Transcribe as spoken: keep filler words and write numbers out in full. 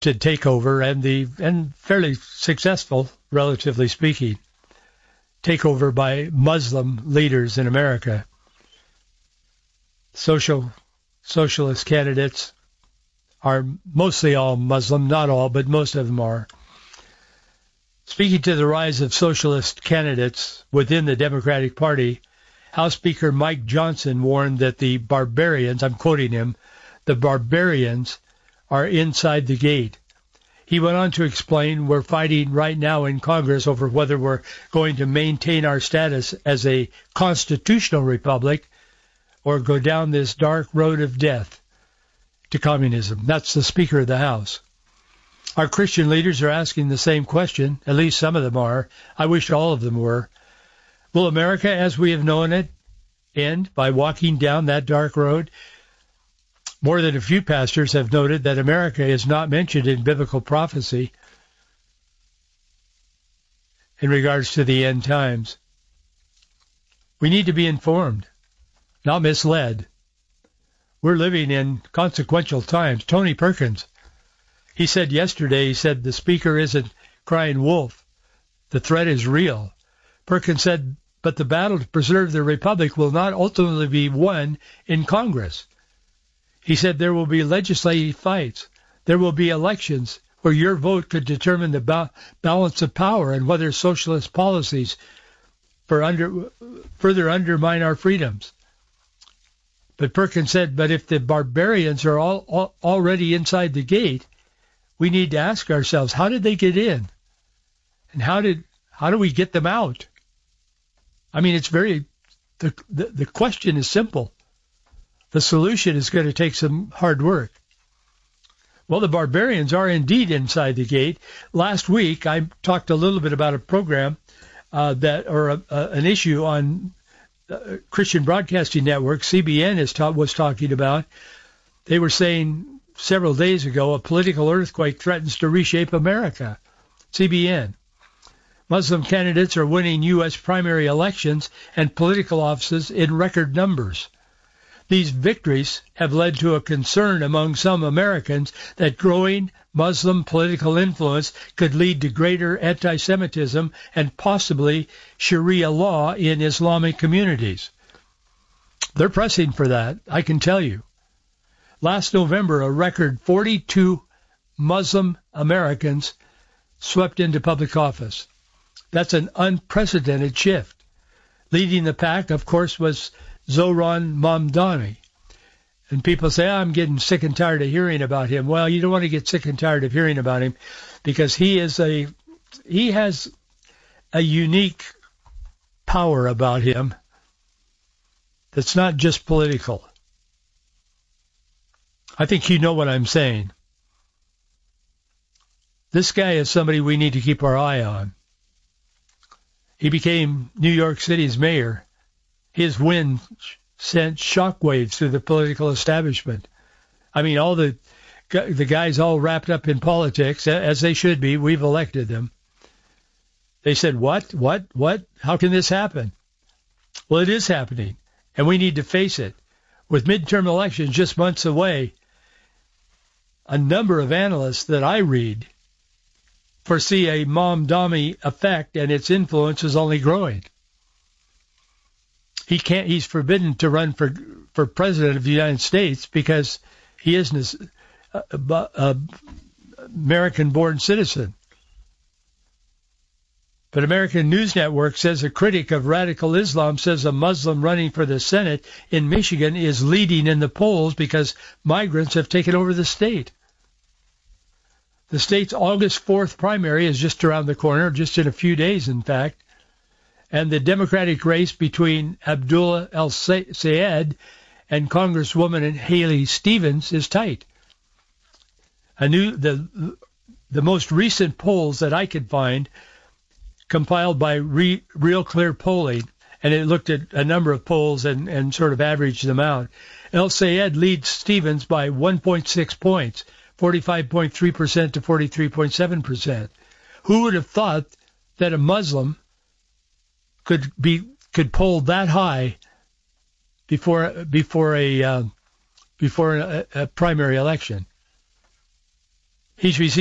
to take over, and the and fairly successful, relatively speaking, takeover by Muslim leaders in America. Social socialist candidates are mostly all Muslim, not all, but most of them are. Speaking to the rise of socialist candidates within the Democratic Party, House Speaker Mike Johnson warned that the barbarians, I'm quoting him, the barbarians are inside the gate. He went on to explain, we're fighting right now in Congress over whether we're going to maintain our status as a constitutional republic or go down this dark road of death to communism. That's the Speaker of the House. Our Christian leaders are asking the same question, at least some of them are. I wish all of them were. Will America, as we have known it, end by walking down that dark road? More than a few pastors have noted that America is not mentioned in biblical prophecy in regards to the end times. We need to be informed, not misled. We're living in consequential times. Tony Perkins, he said yesterday, he said the speaker isn't crying wolf. The threat is real. Perkins said, but the battle to preserve the republic will not ultimately be won in Congress. He said there will be legislative fights. There will be elections where your vote could determine the ba- balance of power and whether socialist policies for under, further undermine our freedoms. But Perkins said, but if the barbarians are all, all already inside the gate, we need to ask ourselves, how did they get in? And how did how do we get them out? I mean, it's very, the, the, the question is simple. The solution is going to take some hard work. Well, the barbarians are indeed inside the gate. Last week, I talked a little bit about a program uh, that, or a, a, an issue on uh, Christian Broadcasting Network, C B N is ta- was talking about. They were saying several days ago, a political earthquake threatens to reshape America. C B N. Muslim candidates are winning U S primary elections and political offices in record numbers. These victories have led to a concern among some Americans that growing Muslim political influence could lead to greater anti-Semitism and possibly Sharia law in Islamic communities. They're pressing for that, I can tell you. Last November, a record forty-two Muslim Americans swept into public office. That's an unprecedented shift. Leading the pack, of course, was Zohran Mamdani. And people say, oh, I'm getting sick and tired of hearing about him. Well, you don't want to get sick and tired of hearing about him because he is a he has a unique power about him that's not just political. I think you know what I'm saying. This guy is somebody we need to keep our eye on. He became New York City's mayor. His win sent shockwaves through the political establishment. I mean, all the the guys all wrapped up in politics, as they should be. We've elected them. They said, what, what, what? How can this happen? Well, it is happening, and we need to face it. With midterm elections just months away, a number of analysts that I read foresee a Mamdani effect, and its influence is only growing. He can't. He's forbidden to run for for president of the United States because he isn't a, a, a American-born citizen. But American News Network says a critic of radical Islam says a Muslim running for the Senate in Michigan is leading in the polls because migrants have taken over the state. The state's August fourth primary is just around the corner, just in a few days, in fact. And the Democratic race between Abdullah El-Sayed and Congresswoman Haley Stevens is tight. A new, the the most recent polls that I could find, compiled by Re, Real Clear Polling, and it looked at a number of polls and, and sort of averaged them out. El-Sayed leads Stevens by one point six points, forty-five point three percent to forty-three point seven percent. Who would have thought that a Muslim could be could poll that high before before a uh, before a, a primary election? He's received